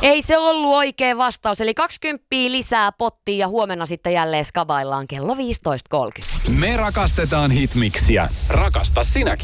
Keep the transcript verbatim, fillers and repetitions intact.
Ei se ollut oikea vastaus, eli kaksikymmentä lisää pottiin ja huomenna sitten jälleen skavaillaan kello viisitoista kolmekymmentä. Me rakastetaan hitmiksiä. Rakasta sinäkin.